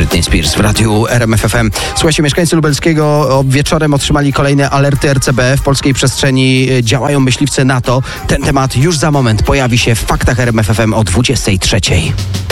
Britney Spears w radiu RMF FM. Słuchajcie, mieszkańcy Lubelskiego wieczorem otrzymali kolejne alerty RCB. W polskiej przestrzeni działają myśliwce NATO. Ten temat już za moment pojawi się w Faktach RMF FM o 23:00.